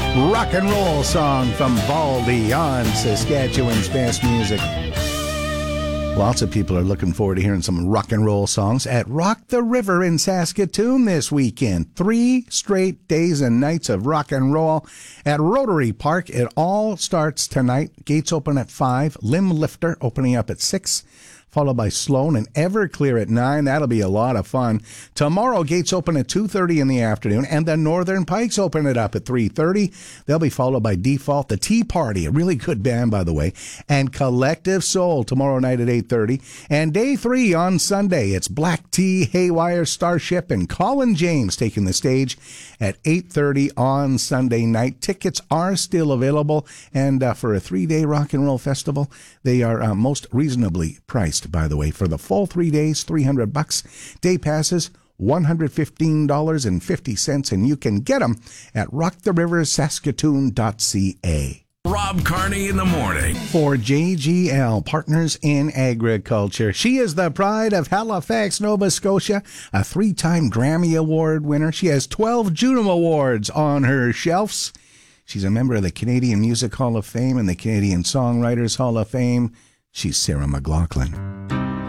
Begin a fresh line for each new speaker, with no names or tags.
rock and roll song from Baldy on Saskatchewan's Best Music. Lots of people are looking forward to hearing some rock and roll songs at Rock the River in Saskatoon this weekend. 3 straight days and nights of rock and roll at Rotary Park. It all starts tonight. Gates open at 5. Limb Lifter opening up at 6. Followed by Sloan and Everclear at 9. That'll be a lot of fun. Tomorrow, gates open at 2:30 in the afternoon, and the Northern Pikes open it up at 3:30. They'll be followed by Default, the Tea Party, a really good band, by the way, and Collective Soul tomorrow night at 8:30. And day 3 on Sunday, it's Black Tea, Haywire, Starship, and Colin James taking the stage at 8:30 on Sunday night. Tickets are still available, and for a 3-day rock and roll festival, they are most reasonably priced. By the way, for the full 3 days, $300. Day passes, $115.50, and you can get them at rocktheriversaskatoon.ca.
Rob Carney in the morning.
For JGL, Partners in Agriculture. She is the pride of Halifax, Nova Scotia, a 3-time Grammy Award winner. She has 12 Juno Awards on her shelves. She's a member of the Canadian Music Hall of Fame and the Canadian Songwriters Hall of Fame. She's Sarah McLachlan.